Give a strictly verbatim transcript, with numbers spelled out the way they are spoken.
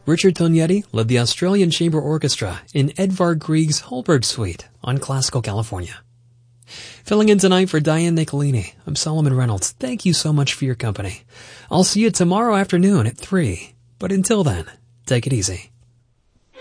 Richard Tognetti led the Australian Chamber Orchestra in Edvard Grieg's Holberg Suite on Classical California. Filling in tonight for Diane Nicolini, I'm Solomon Reynolds. Thank you so much for your company. I'll see you tomorrow afternoon at three. But until then, take it easy.